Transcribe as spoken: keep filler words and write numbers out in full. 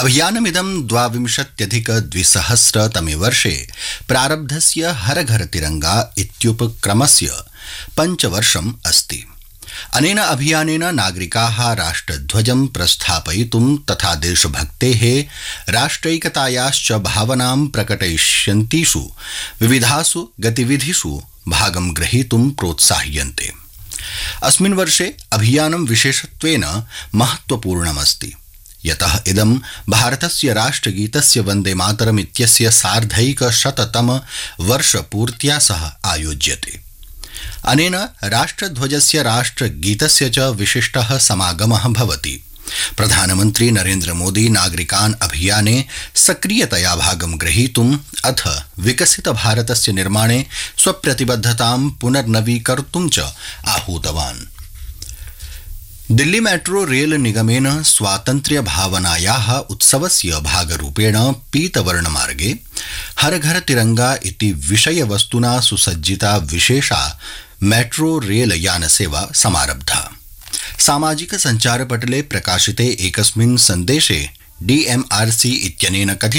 अभियानमिदं द्वाविंशत्यधिकद्विसहस्रतमे वर्षे प्रारब्धस्य हर घर तिरंगा इत्युपक्रमस्य पञ्चवर्षम् अस्ति। अनेन अभियानेन नागरिकाः राष्ट्रध्वजं प्रस्थापयितुं तथा देशभक्तेः राष्ट्रैकतायाश्च भावनां प्रकटयिष्यन्तीषु विविधासु गतिविधिषु भागं ग्रहीतुं प्रोत्साह्यन्ते। अस्मिन् वर्षे अभियानं विशेषत्वेन महत्वपूर्णमस्ति, यतः इदं भारतस्य राष्ट्रगीतस्य वन्दे मातरम् इत्यस्य सार्धैकशततम वर्षपूर्त्या सह आयोज्यते। अनेन राष्ट्रध्वजस्य राष्ट्रगीतस्य च विशिष्टः समागमः भवति। प्रधानमन्त्री नरेन्द्र मोदी नागरिकान् अभियाने सक्रियतया भागं ग्रहीतुम् अथ विकसित भारतस्य निर्माणे स्वप्रतिबद्धतां पुनर्नवीकर्तुं च आहूतवान्। दिल्ली मेट्रो रेल निगमेन स्वातन्त्र्य भावनायाः उत्सवस्य भागरूपेण पीतवर्णमार्गे हर घर तिरंगा इति विषयवस्तुना सुसज्जिता विशेषा मेट्रो रेल यानसेवा समारब्धा। सामाजिक सञ्चारपटले प्रकाशिते एकस्मिन् सन्देशे डीएमआरसी इत्यनेन कथितं